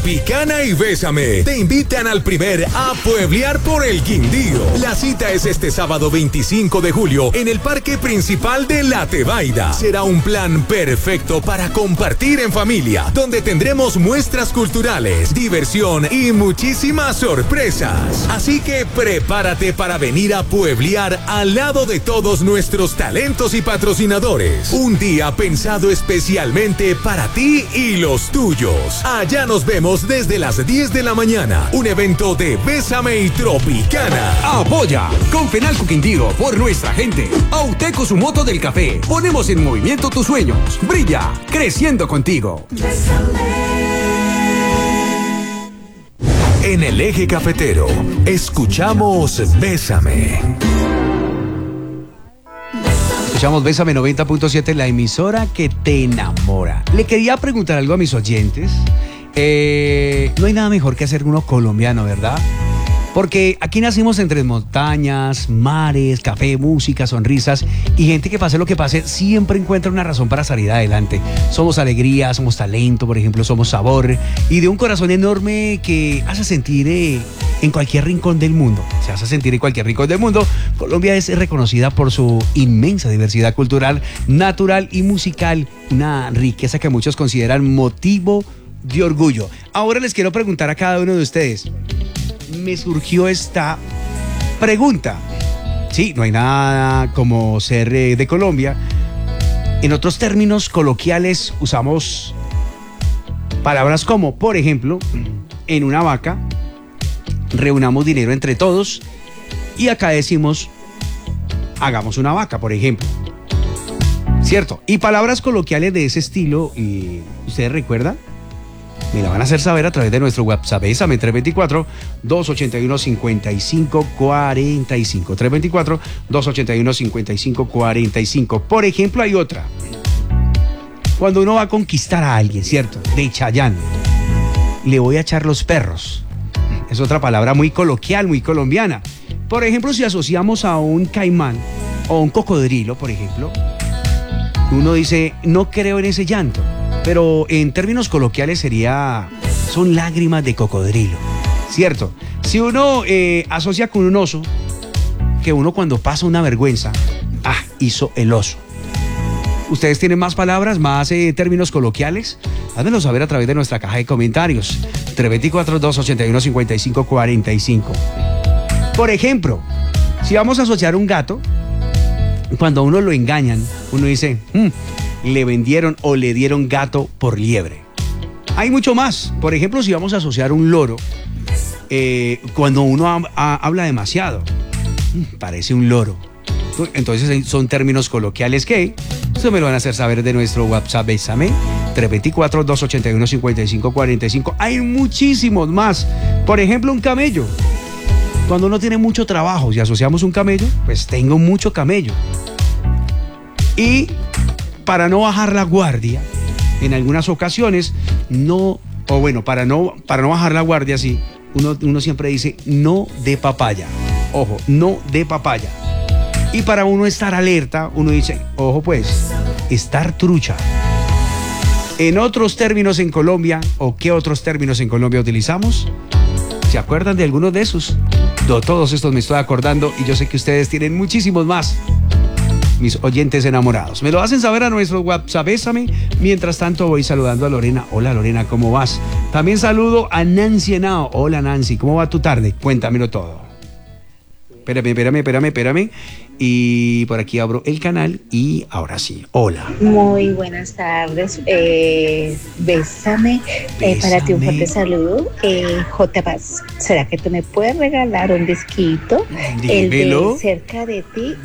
Tropicana y Bésame te invitan al primer A Pueblear por el Quindío. La cita es este sábado 25 de julio en el parque principal de La Tebaida. Será un plan perfecto para compartir en familia, donde tendremos muestras culturales, diversión y muchísimas sorpresas. Así que prepárate para venir a pueblear al lado de todos nuestros talentos y patrocinadores. Un día pensado especialmente para ti y los tuyos. Allá nos vemos desde las 10 de la mañana. Un evento de Bésame y Tropicana. Apoya con Fenalco Quindío por nuestra gente. Auteco su moto del café. Ponemos en movimiento tus sueños. Brilla, creciendo contigo. En el eje cafetero, escuchamos Bésame. Escuchamos Bésame 90.7, la emisora que te enamora. Le quería preguntar algo a mis oyentes. No hay nada mejor que hacer uno colombiano, ¿verdad? Porque aquí nacimos entre montañas, mares, café, música, sonrisas y gente que pase lo que pase siempre encuentra una razón para salir adelante. Somos alegría, somos talento, por ejemplo, somos sabor y de un corazón enorme que hace sentir en cualquier rincón del mundo. Se hace sentir en cualquier rincón del mundo. Colombia es reconocida por su inmensa diversidad cultural, natural y musical, una riqueza que muchos consideran motivo de orgullo. Ahora les quiero preguntar a cada uno de ustedes. Me surgió esta pregunta. Sí, no hay nada como ser de Colombia. En otros términos coloquiales usamos palabras como, por ejemplo, en una vaca, reunamos dinero entre todos y acá decimos, hagamos una vaca, por ejemplo. ¿Cierto? Y palabras coloquiales de ese estilo, ¿y ustedes recuerdan? Me la van a hacer saber a través de nuestro WhatsApp. Bésame 324-281-5545. 324-281-5545. Por ejemplo, hay otra. Cuando uno va a conquistar a alguien, ¿cierto? De Chayán. Le voy a echar los perros. Es otra palabra muy coloquial, muy colombiana. Por ejemplo, si asociamos a un caimán o un cocodrilo, por ejemplo, uno dice, no creo en ese llanto. Pero en términos coloquiales son lágrimas de cocodrilo, ¿cierto? Si uno asocia con un oso, que uno cuando pasa una vergüenza, hizo el oso. ¿Ustedes tienen más palabras, más términos coloquiales? Házmelo saber a través de nuestra caja de comentarios. 324-281-5545. Por ejemplo, si vamos a asociar un gato, cuando a uno lo engañan, uno dice, le vendieron o le dieron gato por liebre. Hay mucho más. Por ejemplo, si vamos a asociar un loro, cuando uno habla demasiado, parece un loro. Entonces son términos coloquiales que ustedes me lo van a hacer saber de nuestro WhatsApp. Bésame 324-281-5545. Hay muchísimos más. Por ejemplo, un camello. Cuando uno tiene mucho trabajo, si asociamos un camello, pues tengo mucho camello. Y para no bajar la guardia, en algunas ocasiones, para no bajar la guardia, sí, uno siempre dice no de papaya. Ojo, no de papaya. Y para uno estar alerta, uno dice, ojo pues, estar trucha. En otros términos en Colombia, ¿o qué otros términos en Colombia utilizamos? ¿Se acuerdan de algunos de esos? De todos estos me estoy acordando y yo sé que ustedes tienen muchísimos más. Mis oyentes enamorados. Me lo hacen saber a nuestro WhatsApp. Bésame. Mientras tanto voy saludando a Lorena. Hola Lorena, ¿cómo vas? También saludo a Nancy Henao. Hola Nancy, ¿cómo va tu tarde? Cuéntamelo todo. Espérame. Y por aquí abro el canal y ahora sí. Hola. Muy buenas tardes. Bésame. Para ti un fuerte saludo. J. Paz, ¿será que tú me puedes regalar un disquito? Dímelo. El de Cerca de Ti